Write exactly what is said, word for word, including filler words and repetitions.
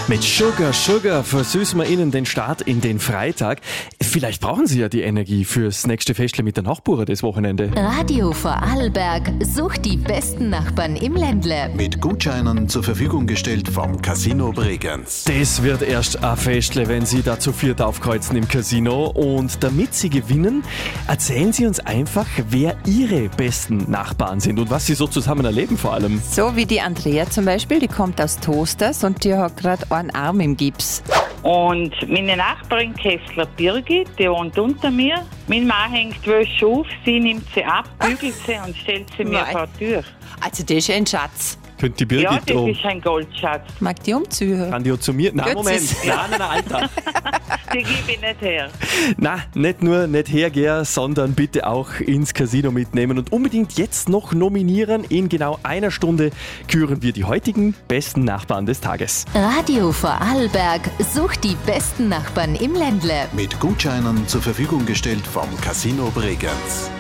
Mit Sugar Sugar versüßen wir Ihnen den Start in den Freitag. Vielleicht brauchen Sie ja die Energie fürs nächste Festle mit der Nachbarn das Wochenende. Radio Vorarlberg sucht die besten Nachbarn im Ländle. Mit Gutscheinen zur Verfügung gestellt vom Casino Bregenz. Das wird erst ein Festle, wenn Sie da zu viert aufkreuzen im Casino. Und damit Sie gewinnen, erzählen Sie uns einfach, wer Ihre besten Nachbarn sind und was Sie so zusammen erleben vor allem. So wie die Andrea zum Beispiel, die kommt aus Toasters und die hat gerade einen Arm im Gips. Und meine Nachbarin Kessler Birgit, die wohnt unter mir. Mein Mann hängt Wäsche auf, sie nimmt sie ab, bügelt sie und stellt sie mir Nein. vor die Tür. Also das ist ein Schatz. Könnte die Ja, Birgit das um. ist ein Goldschatz. Mag die umziehen? Kann die auch zu mir? Nein, Gut, Moment. sie- Nein, nein, nein, Alter. Die gebe ich nicht her. Na, nicht nur nicht hergehen, sondern bitte auch ins Casino mitnehmen und unbedingt jetzt noch nominieren. In genau einer Stunde küren wir die heutigen besten Nachbarn des Tages. Radio Vorarlberg sucht die besten Nachbarn im Ländle. Mit Gutscheinen zur Verfügung gestellt vom Casino Bregenz.